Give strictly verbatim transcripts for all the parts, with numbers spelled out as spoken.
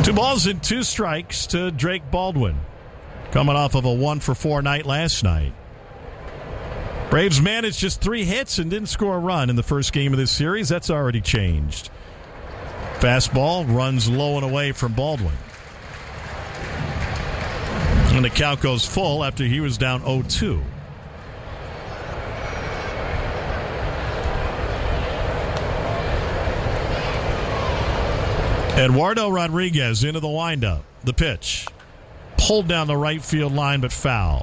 Two balls and two strikes to Drake Baldwin, coming off of a one for four night last night. Braves managed just three hits and didn't score a run in the first game of this series. That's already changed. Fastball runs low and away from Baldwin. And the count goes full after he was down oh two. Eduardo Rodriguez into the windup. The pitch. Pulled down the right field line, but foul.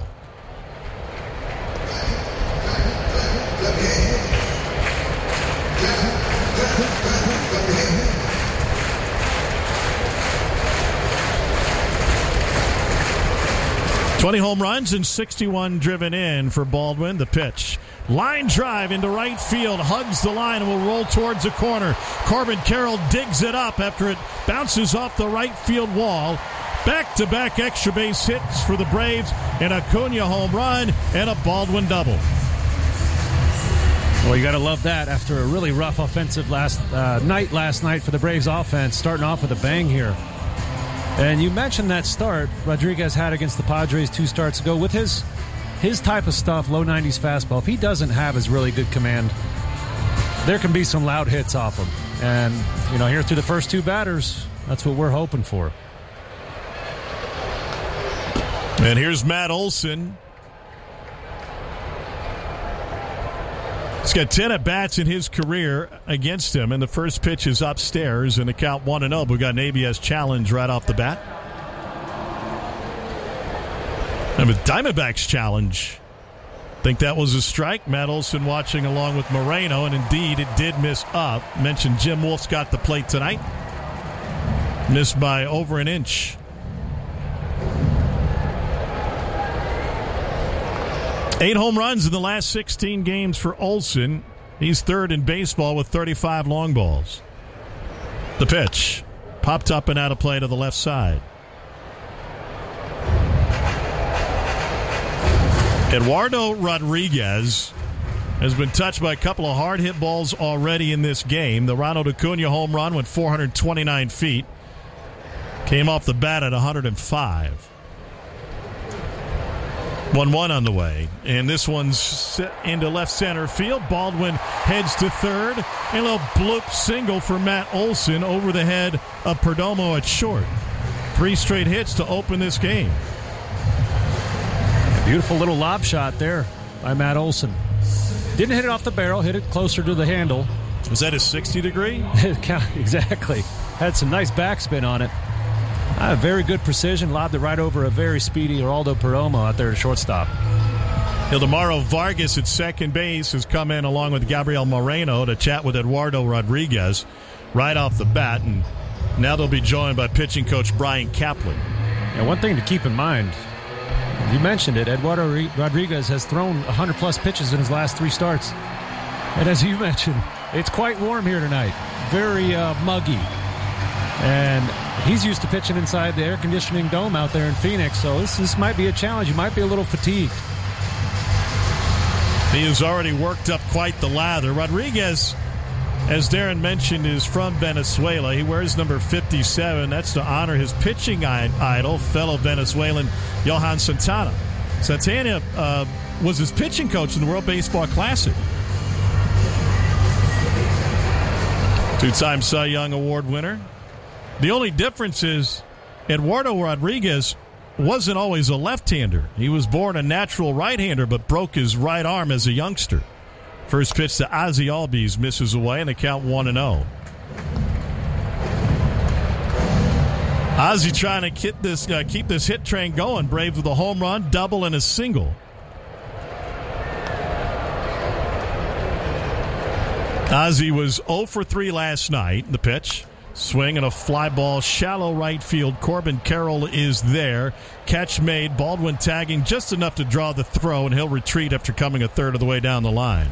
twenty home runs and sixty-one driven in for Baldwin. The pitch. Line drive into right field. Hugs the line and will roll towards the corner. Corbin Carroll digs it up after it bounces off the right field wall. Back-to-back extra base hits for the Braves. An Acuna home run and a Baldwin double. Well, you got to love that after a really rough offensive last uh, night last night for the Braves offense, starting off with a bang here. And you mentioned that start Rodriguez had against the Padres two starts ago. With his his type of stuff, low nineties fastball, if he doesn't have his really good command, there can be some loud hits off him. And, you know, here through the first two batters, that's what we're hoping for. And here's Matt Olson. He's got ten at-bats in his career against him, and the first pitch is upstairs, and the count one and oh. We got an A B S challenge right off the bat. And with Diamondbacks challenge, think that was a strike. Matt Olson watching along with Moreno, and indeed it did miss up. Mentioned Jim Wolf's got the plate tonight. Missed by over an inch. Eight home runs in the last sixteen games for Olson. He's third in baseball with thirty-five long balls. The pitch. Popped up and out of play to the left side. Eduardo Rodriguez has been touched by a couple of hard hit balls already in this game. The Ronald Acuna home run went four hundred twenty-nine feet. Came off the bat at one hundred five. one one on the way. And this one's into left center field. Baldwin heads to third. And a little bloop single for Matt Olson over the head of Perdomo at short. Three straight hits to open this game. Beautiful little lob shot there by Matt Olson. Didn't hit it off the barrel, hit it closer to the handle. Was that a sixty degree? Exactly. Had some nice backspin on it. Uh, very good precision. Lobbed it right over a very speedy Geraldo Perdomo out there at shortstop. Ildemaro Vargas at second base has come in along with Gabriel Moreno to chat with Eduardo Rodriguez right off the bat. And now they'll be joined by pitching coach Brian Kaplan. And one thing to keep in mind, you mentioned it, Eduardo Rodriguez has thrown one hundred plus pitches in his last three starts. And as you mentioned, it's quite warm here tonight. Very uh, muggy. And he's used to pitching inside the air conditioning dome out there in Phoenix, so this, this might be a challenge. You might be a little fatigued. He has already worked up quite the lather. Rodriguez, as Darren mentioned, is from Venezuela. He wears number fifty-seven. That's to honor his pitching idol, fellow Venezuelan Johan Santana. Santana uh, was his pitching coach in the World Baseball Classic. Two-time Cy Young Award winner. The only difference is Eduardo Rodriguez wasn't always a left-hander. He was born a natural right-hander but broke his right arm as a youngster. First pitch to Ozzie Albies misses away, and the count one and oh. Ozzie trying to keep this, uh, keep this hit train going. Braves with a home run, double, and a single. Ozzie was oh for three last night. The pitch. Swing and a fly ball, shallow right field. Corbin Carroll is there. Catch made. Baldwin tagging just enough to draw the throw, and he'll retreat after coming a third of the way down the line.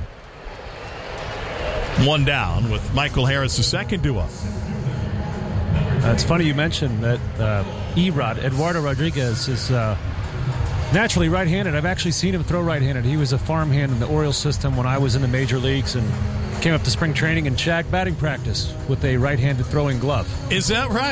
One down with Michael Harris, the second due up. Uh, it's funny you mentioned that uh, E-Rod, Eduardo Rodriguez, is uh, naturally right-handed. I've actually seen him throw right-handed. He was a farmhand in the Orioles system when I was in the major leagues, and came up to spring training and shag batting practice with a right-handed throwing glove. Is that right?